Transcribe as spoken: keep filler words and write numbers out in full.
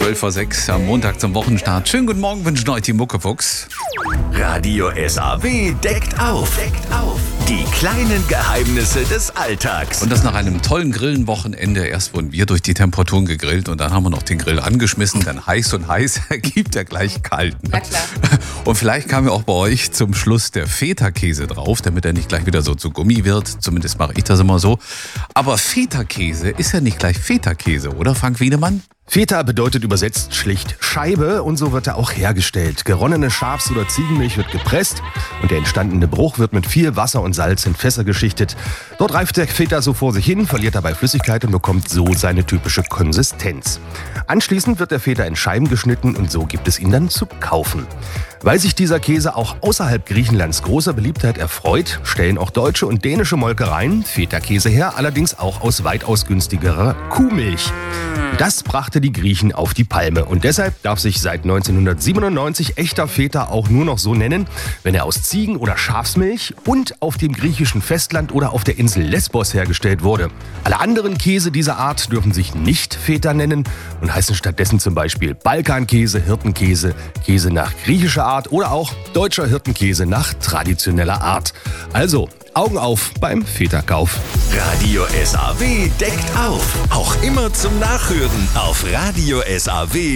zwölf vor sechs am Montag zum Wochenstart. Schönen guten Morgen wünschen euch die Muckefuchs. Radio S A W deckt auf. Deckt auf. Die kleinen Geheimnisse des Alltags. Und das nach einem tollen Grillenwochenende. Erst wurden wir durch die Temperaturen gegrillt und dann haben wir noch den Grill angeschmissen. Dann heiß und heiß, gibt er gleich kalt. Ne? Na klar. Und vielleicht kam ja auch bei euch zum Schluss der Feta-Käse drauf, damit er nicht gleich wieder so zu Gummi wird. Zumindest mache ich das immer so. Aber Feta-Käse ist ja nicht gleich Feta-Käse, oder Frank Wiedemann? Feta bedeutet übersetzt schlicht Scheibe und so wird er auch hergestellt. Geronnene Schafs- oder Ziegenmilch wird gepresst und der entstandene Bruch wird mit viel Wasser und Salz in Fässer geschichtet. Dort reift der Feta so vor sich hin, verliert dabei Flüssigkeit und bekommt so seine typische Konsistenz. Anschließend wird der Feta in Scheiben geschnitten und so gibt es ihn dann zu kaufen. Weil sich dieser Käse auch außerhalb Griechenlands großer Beliebtheit erfreut, stellen auch deutsche und dänische Molkereien Feta-Käse her, allerdings auch aus weitaus günstigerer Kuhmilch. Das brachte die Griechen auf die Palme und deshalb darf sich seit neunzehnhundertsiebenundneunzig echter Feta auch nur noch so nennen, wenn er aus Ziegen- oder Schafsmilch und auf dem griechischen Festland oder auf der Insel Lesbos hergestellt wurde. Alle anderen Käse dieser Art dürfen sich nicht Feta nennen und heißen stattdessen zum Beispiel Balkankäse, Hirtenkäse, Käse nach griechischer Art oder auch deutscher Hirtenkäse nach traditioneller Art. Also Augen auf beim Feta-Kauf. Radio S A W deckt auf. Auch immer zum Nachhören auf Radio S A W.